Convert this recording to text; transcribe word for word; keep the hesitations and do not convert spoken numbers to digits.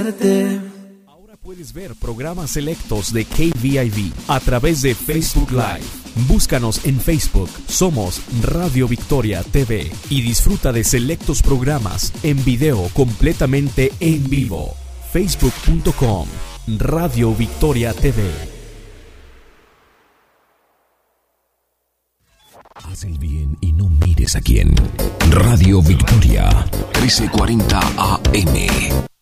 tenerte. Ahora puedes ver programas selectos de K V I V a través de Facebook Live. Búscanos en Facebook, somos Radio Victoria T V y disfruta de selectos programas en video completamente en vivo. facebook punto com Radio Victoria T V. Haz el bien y no mires a quién. Radio Victoria, trece cuarenta A M.